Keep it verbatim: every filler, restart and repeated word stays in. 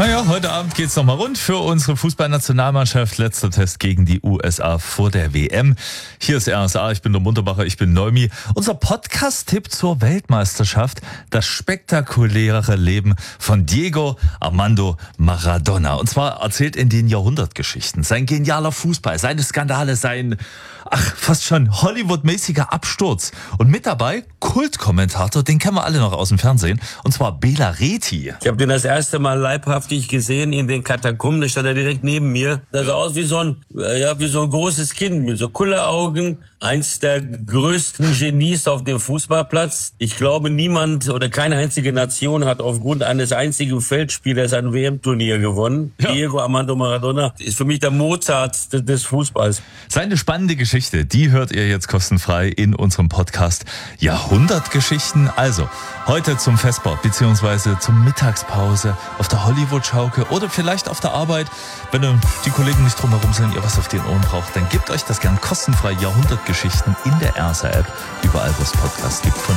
Naja, heute Abend geht's nochmal rund für unsere Fußballnationalmannschaft. Letzter Test gegen die U S A vor der W M. Hier ist R S A, ich bin der Munterbacher, ich bin Neumi. Unser Podcast-Tipp zur Weltmeisterschaft: das spektakuläre Leben von Diego Armando Maradona. Und zwar erzählt in den Jahrhundertgeschichten. Sein genialer Fußball, seine Skandale, sein, ach, fast schon Hollywood-mäßiger Absturz. Und mit dabei Kultkommentator, den kennen wir alle noch aus dem Fernsehen, und zwar Bela Reti. Ich habe den das erste Mal leibhaftig gesehen in den Katakomben. Da stand er direkt neben mir. Das sah aus wie so ein, ja, wie so ein großes Kind mit so Kulleraugen. Eins der größten Genies auf dem Fußballplatz. Ich glaube, niemand oder keine einzige Nation hat aufgrund eines einzigen Feldspielers ein W M-Turnier gewonnen. Ja. Diego Armando Maradona ist für mich der Mozart des Fußballs. Seine spannende Geschichte, die hört ihr jetzt kostenfrei in unserem Podcast Jahrhundertgeschichten. Also, heute zum Vesper bzw. zum Mittagspause auf der Hollywood-Schaukel oder vielleicht auf der Arbeit. Wenn die Kollegen nicht drumherum sind, ihr was auf den Ohren braucht, dann gebt euch das gern kostenfrei. Jahrhundertgeschichten in der R S A-App, überall wo es Podcasts gibt. Von